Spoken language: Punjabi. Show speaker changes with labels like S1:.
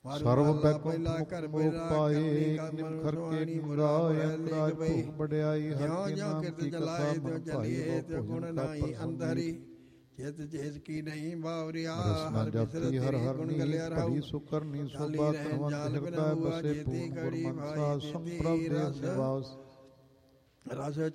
S1: ਸਰਵ ਬੈਕੁੰਠ ਮੁਖ ਪਾਏ ਨਿਮਖਰ ਕੇ ਨਿਮਰਾਇ ਰਾਜ ਭੋਗ ਵਡਿਆਈ ਹਰਿ ਕੇ ਨਾਮ ਕੀ ਕਥਾ ਮਨ ਭਾਈ ਬਹੁ ਭੋਜਨ ਕਾ ਪ੍ਰਸੰਗੀ
S2: ਚਿਤ ਚੇਤ ਕੀ ਨਹੀਂ ਬਾਵਰਿਆ
S1: ਰਸਨਾ ਜਪਤੀ ਹਰ ਹਰ ਨੀ ਭਲੀ ਸੁਕਰਨੀ ਸੋਭਾ ਧਨਵੰਤ ਹਿਰਦੈ ਬਸੇ ਪੂਰਨ ਗੁਰਮਤਿ ਸਾਧ ਸੰਪ੍ਰਭ ਦੇ ਨਿਵਾਸ ਰਸ